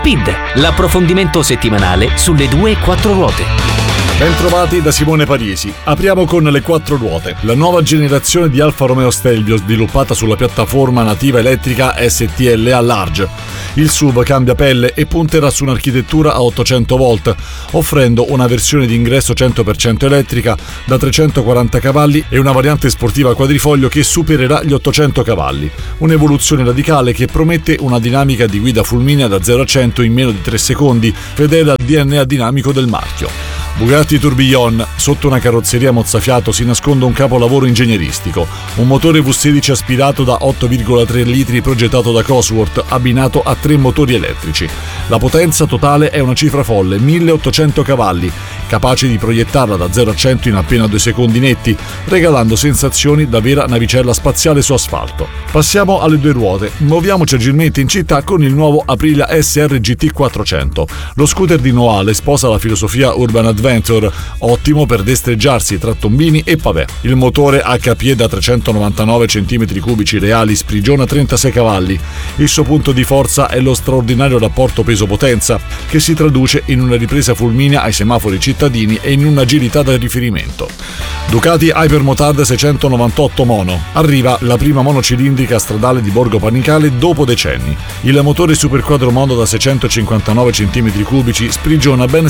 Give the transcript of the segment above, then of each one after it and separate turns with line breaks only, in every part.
Speed, l'approfondimento settimanale sulle 2 e 4 ruote.
Bentrovati da Simone Parisi. Apriamo con le 4 ruote. La nuova generazione di Alfa Romeo Stelvio sviluppata sulla piattaforma nativa elettrica STLA Large. Il SUV cambia pelle e punterà su un'architettura a 800 volt, offrendo una versione di ingresso 100% elettrica da 340 cavalli e una variante sportiva quadrifoglio che supererà gli 800 cavalli. Un'evoluzione radicale che promette una dinamica di guida fulminea da 0 a 100 in meno di 3 secondi, fedele al DNA dinamico del marchio. Bugatti Tourbillon. Sotto una carrozzeria mozzafiato si nasconde un capolavoro ingegneristico, un motore V16 aspirato da 8,3 litri progettato da Cosworth, abbinato a 3 motori elettrici. La potenza totale è una cifra folle, 1800 cavalli, capace di proiettarla da 0 a 100 in appena 2 secondi netti, regalando sensazioni da vera navicella spaziale su asfalto. Passiamo alle 2 ruote. Muoviamoci agilmente in città con il nuovo Aprilia SR GT 400. Lo scooter di Noale sposa la filosofia Urban Adventure, ottimo per destreggiarsi tra tombini e pavè. Il motore HPE da 399 cm3 reali sprigiona 36 cavalli. Il suo punto di forza è lo straordinario rapporto peso-potenza, che si traduce in una ripresa fulminea ai semafori cittadini e in un'agilità da riferimento. Ducati Hypermotard 698 Mono. Arriva la prima monocilindrica stradale di Borgo Panicale dopo decenni. Il motore superquadro mono da 659 cm3 sprigiona ben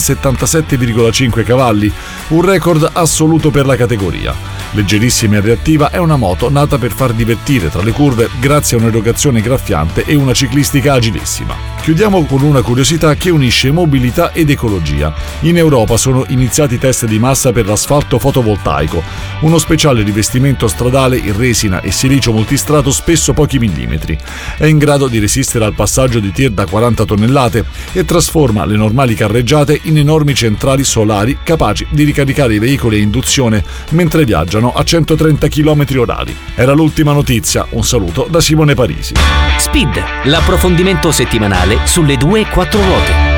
77,5 cavalli, un record assoluto per la categoria. Leggerissima e reattiva, è una moto nata per far divertire tra le curve grazie a un'erogazione graffiante e una ciclistica agilissima. Chiudiamo con una curiosità che unisce mobilità ed ecologia. In Europa sono iniziati test di massa per l'asfalto fotovoltaico, uno speciale rivestimento stradale in resina e silicio multistrato spesso pochi millimetri. È in grado di resistere al passaggio di tir da 40 tonnellate e trasforma le normali carreggiate in enormi centrali solari capaci di ricaricare i veicoli a induzione mentre viaggiano a 130 km/h. Era l'ultima notizia. Un saluto da Simone Parisi.
Speed, l'approfondimento settimanale sulle 2 e 4 ruote.